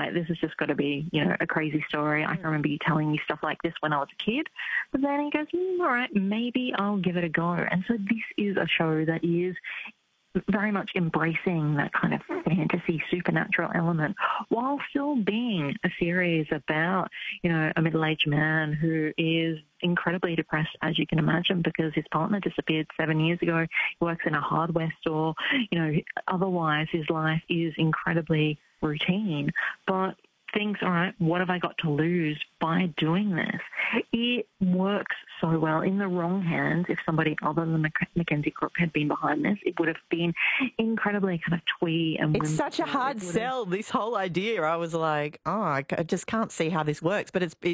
right, this has just got to be, a crazy story. I can remember you telling me stuff like this when I was a kid. But then he goes, all right, maybe I'll give it a go. And so this is a show that is very much embracing that kind of fantasy supernatural element while still being a series about, a middle-aged man who is incredibly depressed, as you can imagine, because his partner disappeared 7 years ago. He works in a hardware store. Otherwise his life is incredibly routine. But thinks, all right, what have I got to lose by doing this? It works so well. In the wrong hands, if somebody other than Mackenzie Crook had been behind this, it would have been incredibly kind of twee and it's such a hard sell, this whole idea. I was like, I just can't see how this works. But it's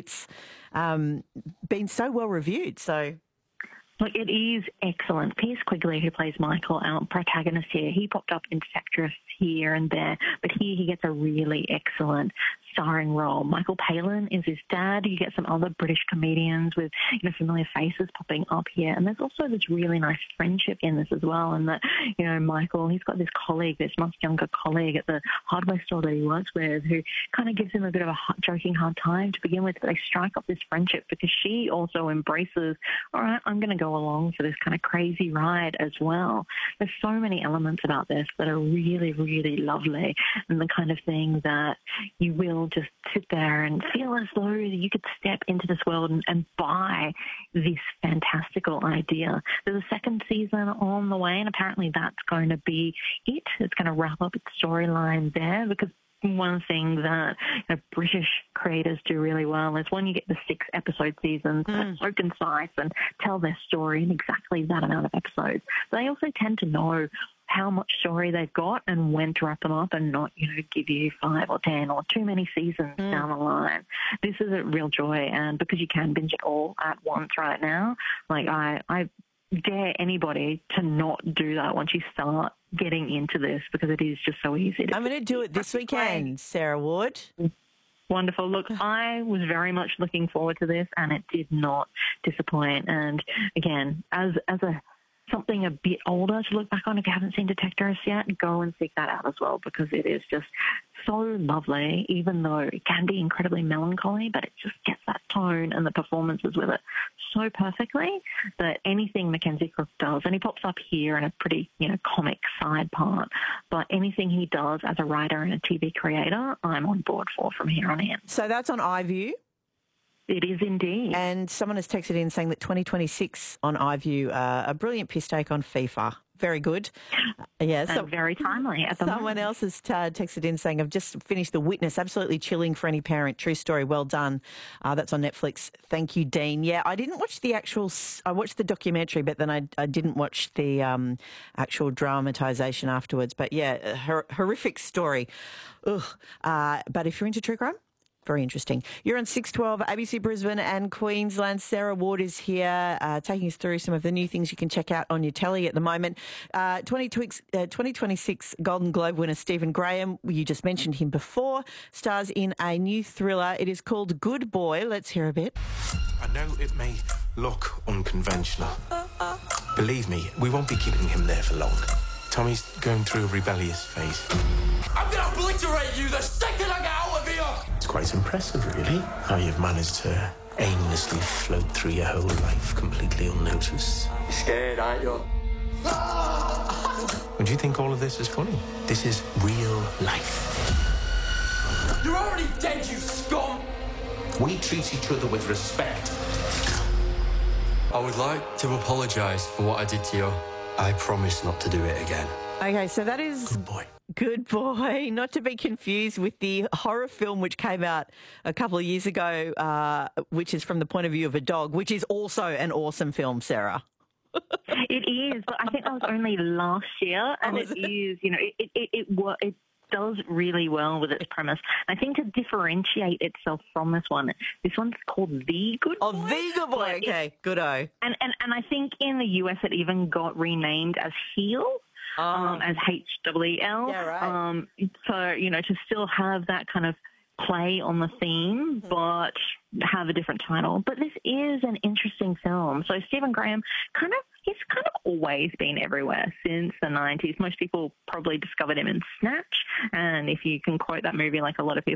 been so well reviewed, so... Look, it is excellent. Pierce Quigley, who plays Michael, our protagonist here, he popped up in Detective here and there, but here he gets a really excellent starring role. Michael Palin is his dad. You get some other British comedians with, familiar faces popping up here. And there's also this really nice friendship in this as well. And that, Michael, he's got this colleague, this much younger colleague at the hardware store that he works with, who kind of gives him a bit of a joking hard time to begin with. But they strike up this friendship because she also embraces, all right, I'm going to go along for this kind of crazy ride as well. There's so many elements about this that are really, really lovely, and the kind of thing that you will just sit there and feel as though you could step into this world and buy this fantastical idea. There's a second season on the way, and apparently that's going to be it. It's going to wrap up its storyline there, because one thing that British creators do really well is when you get the 6-episode seasons that are so concise and tell their story in exactly that amount of episodes. But they also tend to know how much story they've got and when to wrap them up and not, give you 5 or 10 or too many seasons down the line. This is a real joy, and because you can binge it all at once right now, like I dare anybody to not do that once you start getting into this, because it is just so easy. I'm going to do it this weekend, Sarah Ward. Wonderful. Look, I was very much looking forward to this, and it did not disappoint. And again, as something a bit older to look back on, if you haven't seen Detectorist yet, go and seek that out as well, because it is just so lovely, even though it can be incredibly melancholy, but it just gets that tone and the performances with it so perfectly that anything Mackenzie Crook does, and he pops up here in a pretty, comic side part, but anything he does as a writer and a TV creator, I'm on board for from here on in. So that's on iView? It is indeed. And someone has texted in saying that 2026 on iView, a brilliant piss take on FIFA. Very good. So very timely at the moment. Someone else has texted in saying, I've just finished The Witness. Absolutely chilling for any parent. True story. Well done. That's on Netflix. Thank you, Dean. Yeah, I didn't watch the actual... I watched the documentary, but then I didn't watch the actual dramatisation afterwards. But yeah, horrific story. Ugh. But if you're into true crime, very interesting. You're on 612 ABC Brisbane and Queensland. Sarah Ward is here taking us through some of the new things you can check out on your telly at the moment. 2026 Golden Globe winner Stephen Graham, you just mentioned him before, stars in a new thriller. It is called Good Boy. Let's hear a bit. I know it may look unconventional. Believe me, we won't be keeping him there for long. Tommy's going through a rebellious phase. I'm going to obliterate you the second I get out of here! It's quite impressive, really, how you've managed to aimlessly float through your whole life completely unnoticed. You're scared, aren't you? Would you think all of this is funny? This is real life. You're already dead, you scum! We treat each other with respect. I would like to apologise for what I did to you. I promise not to do it again. Okay, so that is... Good boy. Good boy. Not to be confused with the horror film which came out a couple of years ago, which is from the point of view of a dog, which is also an awesome film, Sarah. It is, but I think that was only last year, and it is, it does really well with its premise. I think to differentiate itself from this one's called The Good Boy. Oh, The Good Boy. Okay, good-o. And I think in the US it even got renamed as Heel. As HEEL. Yeah, right. So, to still have that kind of play on the theme, but have a different title. But this is an interesting film. So Stephen Graham he's kind of always been everywhere since the 90s. Most people probably discovered him in Snatch. And if you can quote that movie like a lot of people